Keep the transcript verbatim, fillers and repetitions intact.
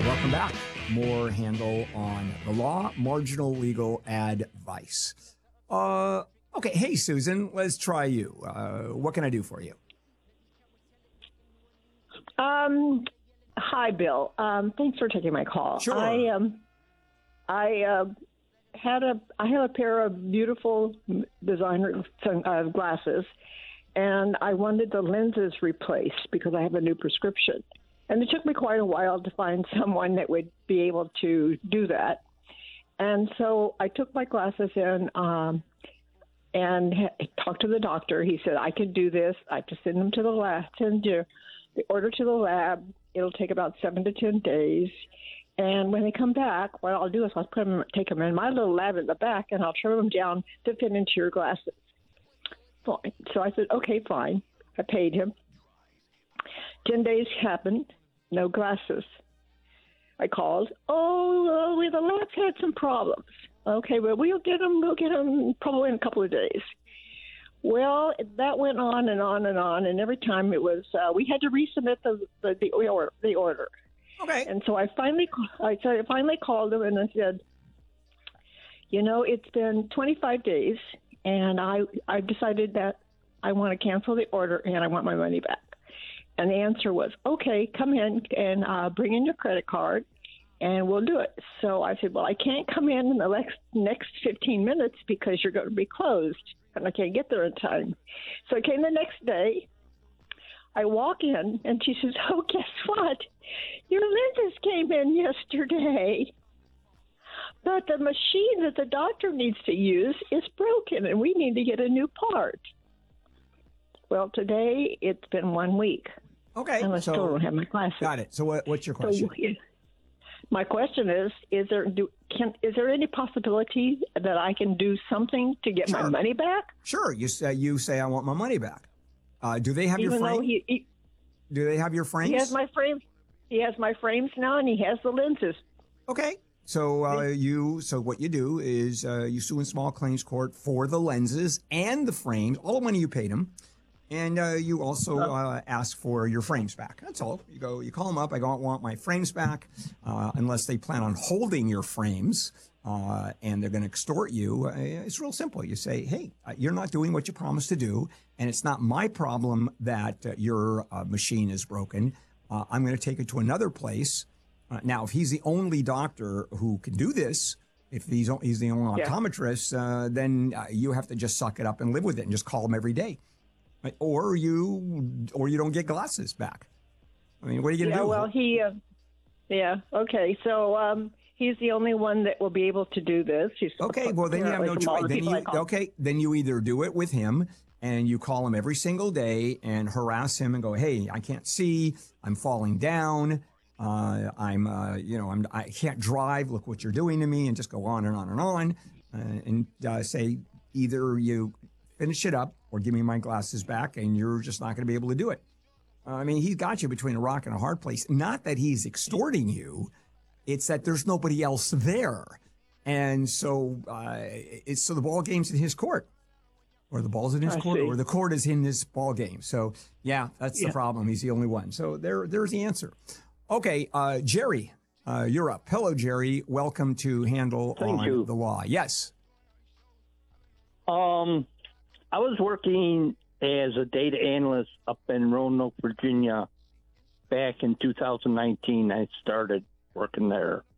Welcome back. More handle on the law, marginal legal advice. Uh, okay, hey, Susan, let's try you. Uh, what can I do for you? Um, hi, Bill. Um, thanks for taking my call. Sure. I um, I uh, had a I have a pair of beautiful designer uh, glasses, and I wanted the lenses replaced because I have a new prescription. And it took me quite a while to find someone that would be able to do that. And so I took my glasses in um, and ha- talked to the doctor. He said, I could do this. I have to send them to the lab, send you the order to the lab. It'll take about seven to ten days. And when they come back, what I'll do is I'll put them, take them in my little lab in the back, and I'll trim them down to fit into your glasses. Fine. So I said, okay, fine. I paid him. Ten days happened, no glasses. I called. Oh, uh, the lab's had some problems. Okay, well, we'll get them. We'll get them probably in a couple of days. Well, that went on and on and on, and every time it was uh, we had to resubmit the the the, or, the order. Okay. And so I finally, I so I finally called him and I said, you know, it's been twenty-five days, and I I decided that I want to cancel the order and I want my money back. And the answer was, okay, come in and uh, bring in your credit card, and we'll do it. So I said, well, I can't come in in the next, next fifteen minutes because you're going to be closed, and I can't get there in time. So I came the next day. I walk in, and she says, oh, guess what? Your lenses came in yesterday. But the machine that the doctor needs to use is broken, and we need to get a new part. Well, today it's been one week. Okay. And I so, still don't have my glasses. Got it. So what, what's your question? So, my question is: Is there do can is there any possibility that I can do something to get Sure. my money back? Sure. You say you say I want my money back. Uh, do they have Even your frame? though he, he do they have your frames? he has my frame, he has my frames now, and he has the lenses. Okay. So uh, you so what you do is uh, you sue in small claims court for the lenses and the frames, all the money you paid him. And uh, you also uh, ask for your frames back. That's all. You go, you call them up. I don't want my frames back uh, unless they plan on holding your frames uh, and they're going to extort you. Uh, it's real simple. You say, hey, uh, you're not doing what you promised to do, and it's not my problem that uh, your uh, machine is broken. Uh, I'm going to take it to another place. Uh, now, if he's the only doctor who can do this, if he's, he's the only Yeah. optometrist, uh, then uh, you have to just suck it up and live with it and just call him every day. Or you, or you don't get glasses back. I mean, what are you going to Yeah, do? well, he, uh, yeah, okay. So um, he's the only one that will be able to do this. He's Okay, well then you have no apparently from all choice. the Then people you I called. okay? Then you either do it with him and you call him every single day and harass him and go, "Hey, I can't see. I'm falling down. Uh, I'm, uh, you know, I'm, I can't drive. Look what you're doing to me," and just go on and on and on, uh, and uh, say either you finish it up or give me my glasses back, and you're just not going to be able to do it. Uh, I mean, he's got you between a rock and a hard place. Not that he's extorting you. It's that there's nobody else there. And so uh, it's so the ball game's in his court, or the ball's in his I court, see. or the court is in his ball game. So, yeah, that's Yeah. the problem. He's the only one. So there, there's the answer. Okay, uh, Jerry, uh, you're up. Hello, Jerry. Welcome to Handle Thank on you. the Law. Yes. Um, I was working as a data analyst up in Roanoke, Virginia, back in two thousand nineteen. I started working there.